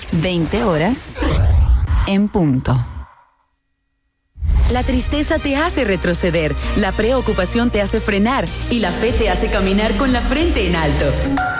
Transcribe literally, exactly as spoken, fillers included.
veinte horas en punto. La tristeza te hace retroceder, la preocupación te hace frenar y la fe te hace caminar con la frente en alto.